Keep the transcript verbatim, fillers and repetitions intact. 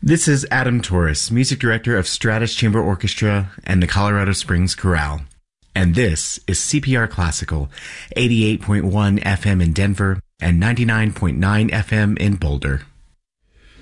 This is Adam Torres, music director of Stratus Chamber Orchestra and the Colorado Springs Chorale. And this is C P R Classical, eighty-eight point one F M in Denver and ninety-nine point nine F M in Boulder.